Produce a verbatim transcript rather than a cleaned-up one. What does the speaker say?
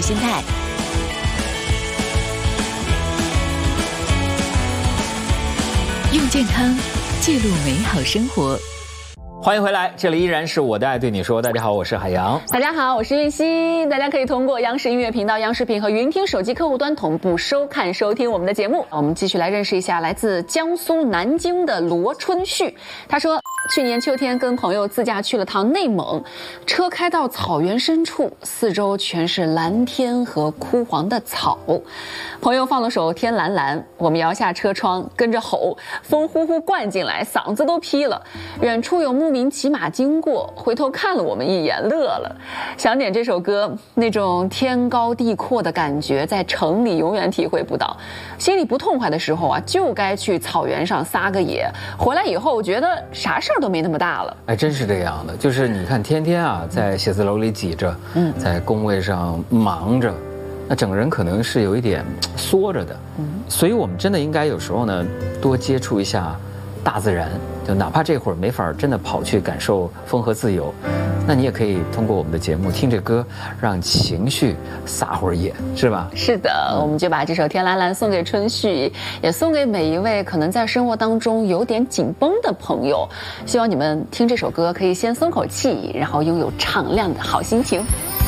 心态。用健康记录美好生活。 欢迎回来，这里依然是我的爱对你说。大家好，我是海洋。 大家好，我是韵熙。大家可以通过央视音乐频道、央视频和云听手机客户端同步收看、收听我们的节目。我们继续来认识一下来自江苏南京的罗春旭。他说，去年秋天跟朋友自驾去了趟内蒙，车开到草原深处，四周全是蓝天和枯黄的草。朋友放了首《天蓝蓝》，我们摇下车窗，跟着吼，风呼呼灌进来，嗓子都劈了。远处有牧民骑马经过，回头看了我们一眼，乐了。想点这首歌，那种天高地阔的感觉，在城里永远体会不到。心里不痛快的时候啊，就该去草原上撒个野。回来以后，觉得啥事儿都没那么大了。 哎，真是这样的，就是你看，天天啊，在写字楼里挤着，嗯，在工位上忙着。那整个人可能是有一点缩着的，嗯，所以我们真的应该有时候呢，多接触一下大自然，就哪怕这会儿没法真的跑去感受风和自由，那你也可以通过我们的节目听着歌，让情绪撒会儿野，是吧？ 是的，嗯，我们就把这首《天蓝蓝》送给春旭，也送给每一位可能在生活当中有点紧绷的朋友。希望你们听这首歌可以先松口气，然后拥有敞亮的好心情。